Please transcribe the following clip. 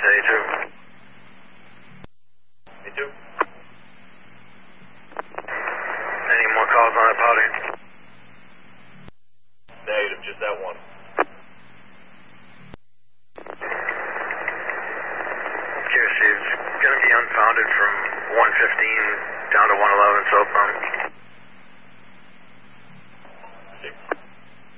A2. A2. Any more calls on that powder? Negative, just that one. Cheers, Steve. It's going to be unfounded from 115 down to 111 southbound.